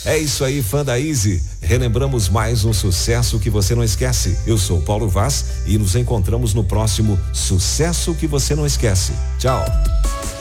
É isso aí, fã da Easy. Relembramos mais um sucesso que você não esquece. Eu sou Paulo Vaz e nos encontramos no próximo Sucesso que você não esquece. Tchau.